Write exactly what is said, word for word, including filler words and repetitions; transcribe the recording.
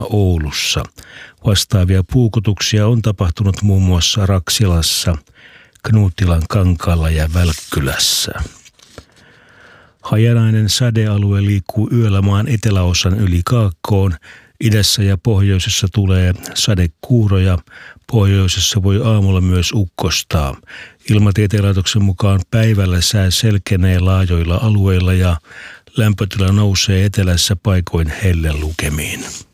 Oulussa. Vastaavia puukotuksia on tapahtunut muun muassa Raksilassa, Knuuttilan kankaalla ja Välkkylässä. Hajanainen sadealue liikkuu yöllä maan eteläosan yli kaakkoon. Idässä ja pohjoisessa tulee sadekuuroja. Pohjoisessa voi aamulla myös ukkostaa. Ilmatieteen laitoksen mukaan päivällä sää selkenee laajoilla alueilla ja lämpötila nousee etelässä paikoin hellelukemiin.